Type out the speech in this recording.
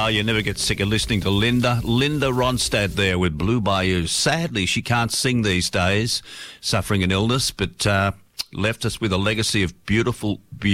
Oh, you never get sick of listening to Linda. Linda Ronstadt there with Blue Bayou. Sadly, she can't sing these days, suffering an illness, but left us with a legacy of beautiful